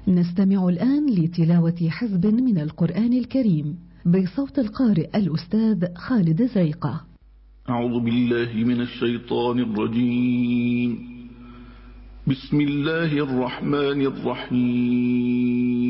نستمع الآن لتلاوة حزب من القرآن الكريم بصوت القارئ الأستاذ خالد زيقة. أعوذ بالله من الشيطان الرجيم. بسم الله الرحمن الرحيم.